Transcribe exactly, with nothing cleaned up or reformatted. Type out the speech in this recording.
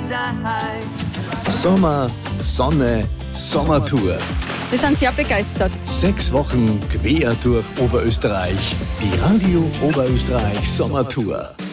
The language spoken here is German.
daheim. Sommer, Sonne, Sommertour. Wir sind sehr begeistert. Sechs Wochen quer durch Oberösterreich. Die Radio Oberösterreich Sommertour.